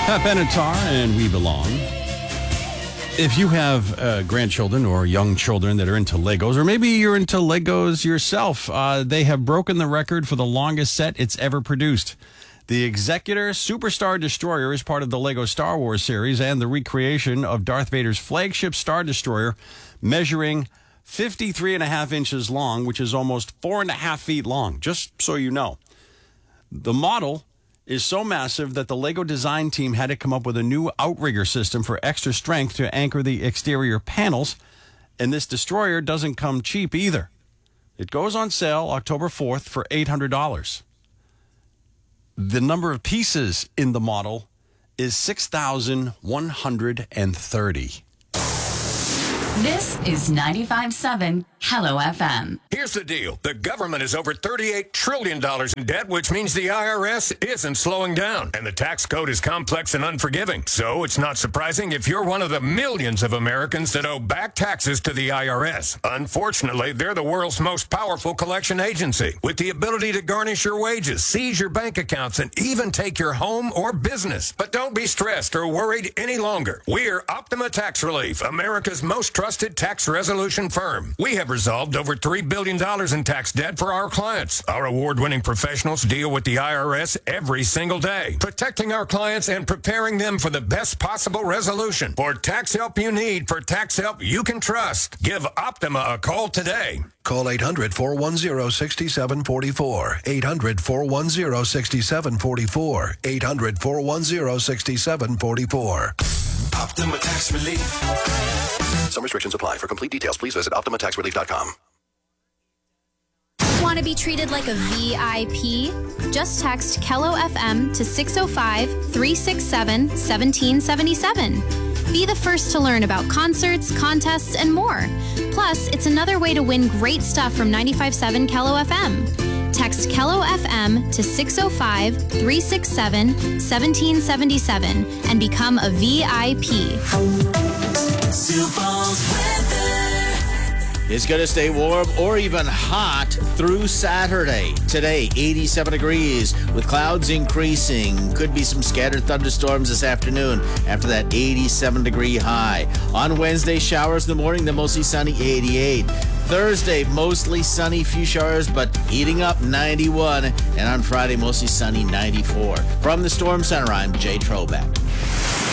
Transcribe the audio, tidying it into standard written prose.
Pat Benatar and We Belong. If you have grandchildren or young children that are into Legos, or maybe you're into Legos yourself, they have broken the record for the longest set it's ever produced. The Executor Superstar Destroyer is part of the Lego Star Wars series and the recreation of Darth Vader's flagship Star Destroyer, measuring 53.5 inches long, which is almost 4.5 feet long, just so you know. The model is so massive that the Lego design team had to come up with a new outrigger system for extra strength to anchor the exterior panels, and this destroyer doesn't come cheap either. It goes on sale October 4th for $800. The number of pieces in the model is 6,130. This is 95.7 Hello FM. Here's the deal. The government is over $38 trillion in debt, which means the IRS isn't slowing down. And the tax code is complex and unforgiving. So it's not surprising if you're one of the millions of Americans that owe back taxes to the IRS. Unfortunately, they're the world's most powerful collection agency, with the ability to garnish your wages, seize your bank accounts, and even take your home or business. But don't be stressed or worried any longer. We're Optima Tax Relief, America's most trusted tax resolution firm. We have resolved over $3 billion in tax debt for our clients. Our award-winning professionals deal with the IRS every single day, protecting our clients and preparing them for the best possible resolution. For tax help you need, for tax help you can trust, give Optima a call today. Call 800-410-6744. 800-410-6744. 800-410-6744. Optima Tax Relief. Some restrictions apply. For complete details, please visit OptimaTaxRelief.com. Want to be treated like a VIP? Just text Kello FM to 605-367-1777. Be the first to learn about concerts, contests, and more. Plus, it's another way to win great stuff from 95.7 Kello FM. Text Kello FM to 605-367-1777 and become a VIP. Sioux Falls weather. It's going to stay warm or even hot through Saturday. Today, 87 degrees with clouds increasing. Could be some scattered thunderstorms this afternoon after that 87-degree high. On Wednesday, showers in the morning, then mostly sunny, 88. Thursday, mostly sunny, few showers, but heating up, 91. And on Friday, mostly sunny, 94. From the Storm Center, I'm Jay Trobeck.